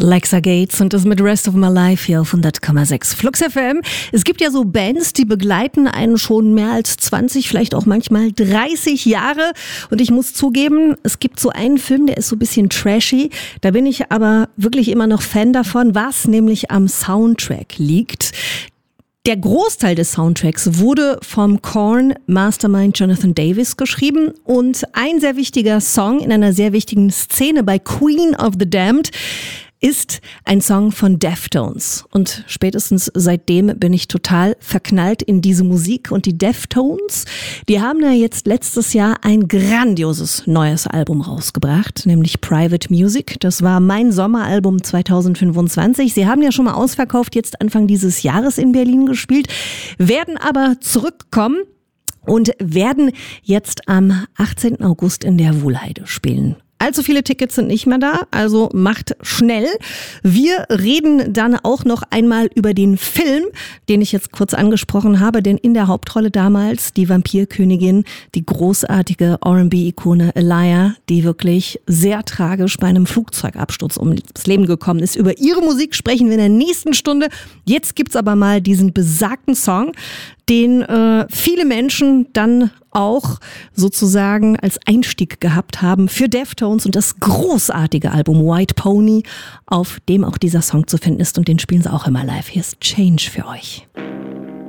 Lexa Gates und das mit Rest of My Life hier auf 100,6 Flux FM. Es gibt ja so Bands, die begleiten einen schon mehr als 20, vielleicht auch manchmal 30 Jahre. Und ich muss zugeben, es gibt so einen Film, der ist so ein bisschen trashy. Da bin ich aber wirklich immer noch Fan davon, was nämlich am Soundtrack liegt. Der Großteil des Soundtracks wurde vom Korn-Mastermind Jonathan Davis geschrieben und ein sehr wichtiger Song in einer sehr wichtigen Szene bei Queen of the Damned ist ein Song von Deftones. Und spätestens seitdem bin ich total verknallt in diese Musik. Und die Deftones, die haben ja jetzt letztes Jahr ein grandioses neues Album rausgebracht, nämlich Private Music. Das war mein Sommeralbum 2025. Sie haben ja schon mal ausverkauft, jetzt Anfang dieses Jahres in Berlin gespielt, werden aber zurückkommen und werden jetzt am 18. August in der Wuhlheide spielen. Allzu viele Tickets sind nicht mehr da, also macht schnell. Wir reden dann auch noch einmal über den Film, den ich jetzt kurz angesprochen habe, denn in der Hauptrolle damals die Vampirkönigin, die großartige R&B-Ikone Aaliyah, die wirklich sehr tragisch bei einem Flugzeugabsturz ums Leben gekommen ist. Über ihre Musik sprechen wir in der nächsten Stunde. Jetzt gibt's aber mal diesen besagten Song, den viele Menschen dann auch sozusagen als Einstieg gehabt haben für Deftones und das großartige Album White Pony, auf dem auch dieser Song zu finden ist, und den spielen sie auch immer live. Hier ist Change für euch.